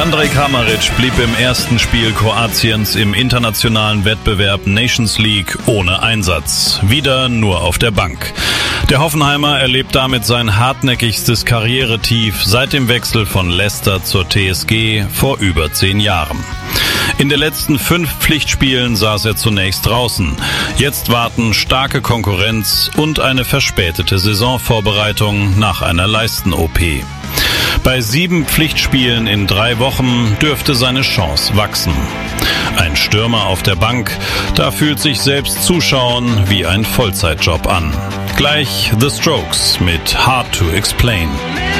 Andrej Kramaric blieb im ersten Spiel Kroatiens im internationalen Wettbewerb Nations League ohne Einsatz. Wieder nur auf der Bank. Der Hoffenheimer erlebt damit sein hartnäckigstes Karrieretief seit dem Wechsel von Leicester zur TSG vor über 10 Jahren. In den letzten 5 Pflichtspielen saß er zunächst draußen. Jetzt warten starke Konkurrenz und eine verspätete Saisonvorbereitung nach einer Leisten-OP. Bei 7 Pflichtspielen in 3 Wochen dürfte seine Chance wachsen. Ein Stürmer auf der Bank, da fühlt sich selbst Zuschauen wie ein Vollzeitjob an. Gleich The Strokes mit Hard to Explain.